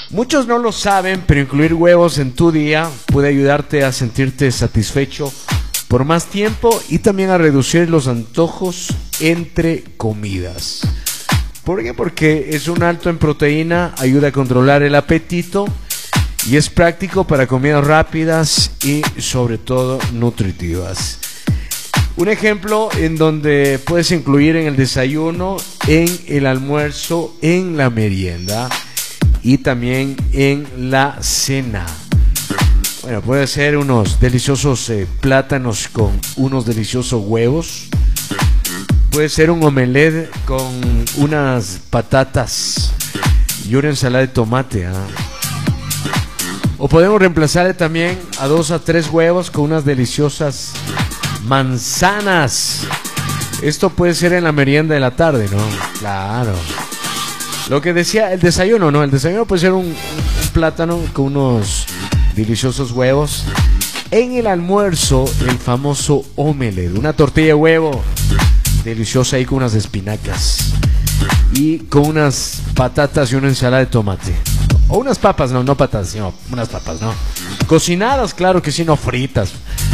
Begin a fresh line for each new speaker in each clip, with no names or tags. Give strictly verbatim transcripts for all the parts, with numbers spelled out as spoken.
Muchos no lo saben, pero incluir huevos en tu día puede ayudarte a sentirte satisfecho por más tiempo y también a reducir los antojos entre comidas. ¿Por qué? Porque es un alto en proteína, ayuda a controlar el apetito y es práctico para comidas rápidas y sobre todo nutritivas. Un ejemplo en donde puedes incluir en el desayuno, en el almuerzo, en la merienda y también en la cena. Bueno, puede ser unos deliciosos eh, plátanos con unos deliciosos huevos. Puede ser un omelette con unas patatas y una ensalada de tomate, ¿eh? O podemos reemplazarle también a dos a tres huevos con unas deliciosas manzanas. Esto puede ser en la merienda de la tarde, ¿no? Claro. Lo que decía el desayuno, ¿no? El desayuno puede ser un, un plátano con unos deliciosos huevos. En el almuerzo, el famoso omelette, una tortilla de huevo deliciosa ahí con unas espinacas y con unas patatas y una ensalada de tomate. O unas papas, no, no patatas, sino unas papas, ¿no? Cocinadas, claro que sí, no fritas.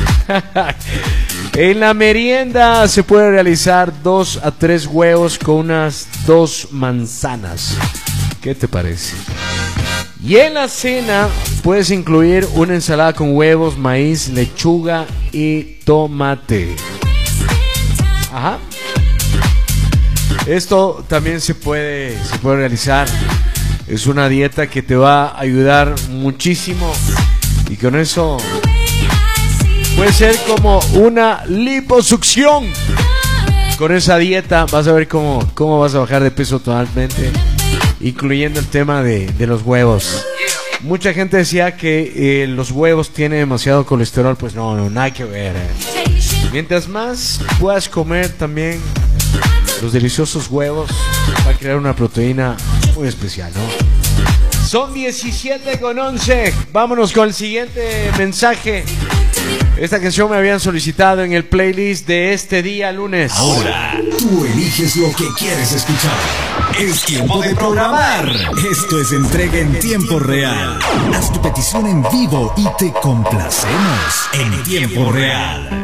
En la merienda se puede realizar dos a tres huevos con unas dos manzanas. ¿Qué te parece? Y en la cena puedes incluir una ensalada con huevos, maíz, lechuga y tomate. Ajá. Esto también se puede, se puede realizar. Es una dieta que te va a ayudar muchísimo y con eso puede ser como una liposucción. Con esa dieta vas a ver cómo, cómo vas a bajar de peso totalmente, incluyendo el tema de, de los huevos. Mucha gente decía que eh, los huevos tienen demasiado colesterol. Pues no, no, nada que ver. eh. Mientras más puedas comer también los deliciosos huevos, va a crear una proteína muy especial, ¿no? Son diecisiete con once. Vámonos con el siguiente mensaje. Esta canción me habían solicitado en el playlist de este día lunes.
Ahora, tú eliges lo que quieres escuchar. Es tiempo de programar. Esto es entrega en tiempo real. Haz tu petición en vivo y te complacemos en tiempo real.